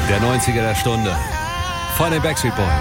Der 90er der Stunde von den Backstreet Boys.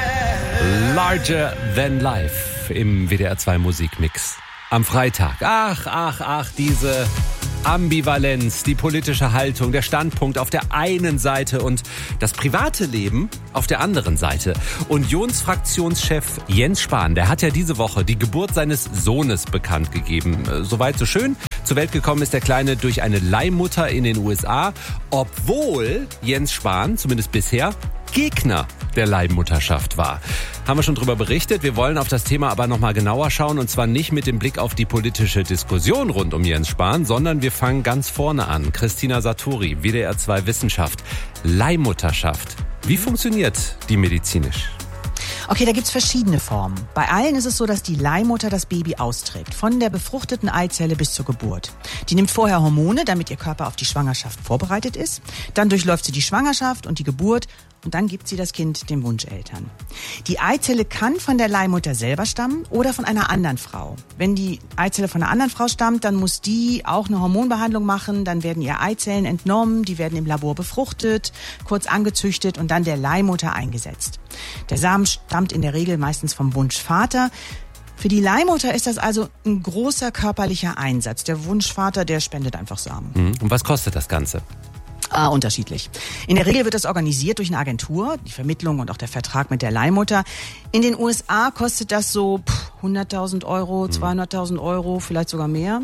Larger Than Life im WDR 2 Musikmix. Am Freitag. Ach, diese Ambivalenz, die politische Haltung, der Standpunkt auf der einen Seite und das private Leben auf der anderen Seite. Unionsfraktionschef Jens Spahn, der hat ja diese Woche die Geburt seines Sohnes bekannt gegeben. Soweit so schön. Zur Welt gekommen ist der Kleine durch eine Leihmutter in den USA, obwohl Jens Spahn, zumindest bisher, Gegner der Leihmutterschaft war. Haben wir schon drüber berichtet. Wir wollen auf das Thema aber nochmal genauer schauen, und zwar nicht mit dem Blick auf die politische Diskussion rund um Jens Spahn, sondern wir fangen ganz vorne an. Christina Satori, WDR 2 Wissenschaft. Leihmutterschaft. Wie funktioniert die medizinisch? Okay, da gibt's verschiedene Formen. Bei allen ist es so, dass die Leihmutter das Baby austrägt, von der befruchteten Eizelle bis zur Geburt. Die nimmt vorher Hormone, damit ihr Körper auf die Schwangerschaft vorbereitet ist. Dann durchläuft sie die Schwangerschaft und die Geburt und dann gibt sie das Kind den Wunscheltern. Die Eizelle kann von der Leihmutter selber stammen oder von einer anderen Frau. Wenn die Eizelle von einer anderen Frau stammt, dann muss die auch eine Hormonbehandlung machen, dann werden ihr Eizellen entnommen, die werden im Labor befruchtet, kurz angezüchtet und dann der Leihmutter eingesetzt. Der Samen stammt in der Regel meistens vom Wunschvater. Für die Leihmutter ist das also ein großer körperlicher Einsatz. Der Wunschvater, der spendet einfach Samen. Und was kostet das Ganze? Unterschiedlich. In der Regel wird das organisiert durch eine Agentur, die Vermittlung und auch der Vertrag mit der Leihmutter. In den USA kostet das so 100.000 Euro, 200.000 Euro, vielleicht sogar mehr.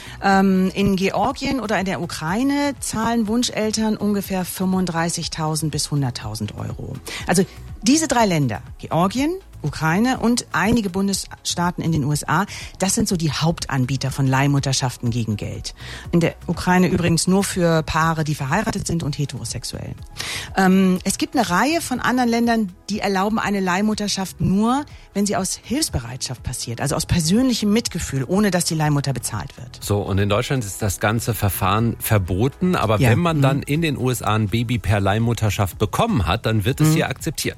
In Georgien oder in der Ukraine zahlen Wunscheltern ungefähr 35.000 bis 100.000 Euro. Also diese drei Länder, Georgien, Ukraine und einige Bundesstaaten in den USA, das sind so die Hauptanbieter von Leihmutterschaften gegen Geld. In der Ukraine übrigens nur für Paare, die verheiratet sind und heterosexuell. Es gibt eine Reihe von anderen Ländern, die erlauben eine Leihmutterschaft nur, wenn sie aus Hilfsbereitschaft passiert, also aus persönlichem Mitgefühl, ohne dass die Leihmutter bezahlt wird. So, und in Deutschland ist das ganze Verfahren verboten, aber ja, wenn man dann in den USA ein Baby per Leihmutterschaft bekommen hat, dann wird es hier akzeptiert.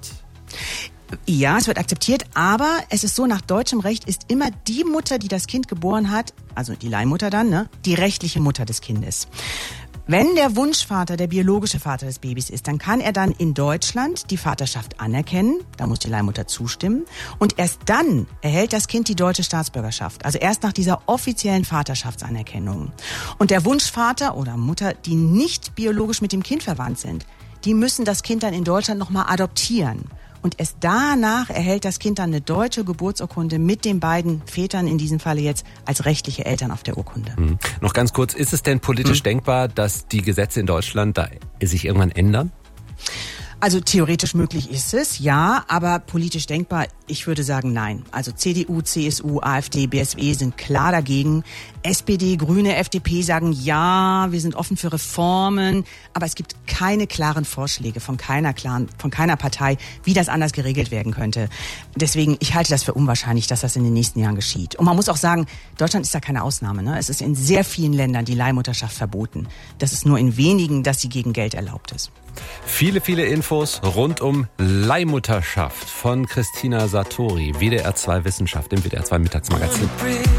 Ja, es wird akzeptiert, aber es ist so, nach deutschem Recht ist immer die Mutter, die das Kind geboren hat, also die Leihmutter dann, die rechtliche Mutter des Kindes. Wenn der Wunschvater der biologische Vater des Babys ist, dann kann er dann in Deutschland die Vaterschaft anerkennen, da muss die Leihmutter zustimmen, und erst dann erhält das Kind die deutsche Staatsbürgerschaft, also erst nach dieser offiziellen Vaterschaftsanerkennung. Und der Wunschvater oder Mutter, die nicht biologisch mit dem Kind verwandt sind, die müssen das Kind dann in Deutschland nochmal adoptieren. Und erst danach erhält das Kind dann eine deutsche Geburtsurkunde mit den beiden Vätern, in diesem Falle jetzt als rechtliche Eltern auf der Urkunde. Noch ganz kurz, ist es denn politisch denkbar, dass die Gesetze in Deutschland da sich irgendwann ändern? Also theoretisch möglich ist es, ja, aber politisch denkbar, ich würde sagen nein. Also CDU, CSU, AfD, BSW sind klar dagegen. SPD, Grüne, FDP sagen ja, wir sind offen für Reformen, aber es gibt keine klaren Vorschläge von keiner Partei, wie das anders geregelt werden könnte. Deswegen, ich halte das für unwahrscheinlich, dass das in den nächsten Jahren geschieht. Und man muss auch sagen, Deutschland ist da keine Ausnahme, ne? Es ist in sehr vielen Ländern die Leihmutterschaft verboten. Das ist nur in wenigen, dass sie gegen Geld erlaubt ist. Viele Infos rund um Leihmutterschaft von Christina Satori, WDR 2 Wissenschaft im WDR 2 Mittagsmagazin.